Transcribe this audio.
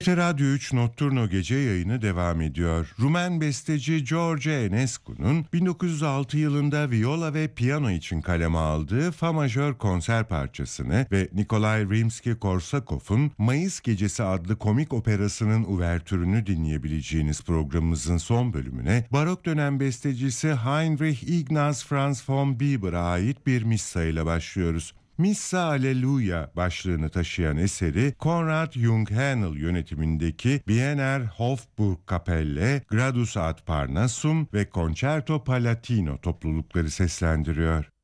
Radyo 3 Notturno gece yayını devam ediyor. Rumen besteci George Enescu'nun 1906 yılında viola ve piyano için kaleme aldığı Fa majör konser parçasını ve Nikolay Rimski-Korsakov'un Mayıs Gecesi adlı komik operasının uvertürünü dinleyebileceğiniz programımızın son bölümüne barok dönem bestecisi Heinrich Ignaz Franz von Bieber'a ait bir missa ile başlıyoruz. Missa Alleluia başlığını taşıyan eseri Konrad Jungheinl yönetimindeki Wiener Hofburgkapelle, Gradus ad Parnassum ve Concerto Palatino toplulukları seslendiriyor.